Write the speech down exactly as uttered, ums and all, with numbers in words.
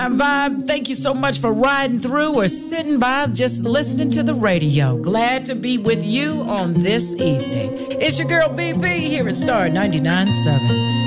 Vibe, thank you so much for riding through or sitting by just listening to the radio. Glad to be with you on this evening. It's your girl B B here at Star ninety-nine point seven.